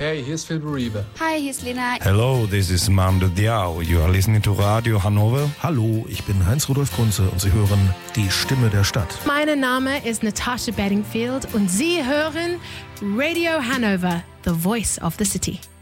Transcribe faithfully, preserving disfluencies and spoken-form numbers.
Hey, hier ist Phil Beriebe. Hi, hier ist Lena. Hello, this is Mando Diao. You are listening to Radio Hannover. Hallo, ich bin Heinz-Rudolf Kunze und Sie hören die Stimme der Stadt. Mein Name ist Natasha Bedingfield und Sie hören Radio Hanover, the voice of the city.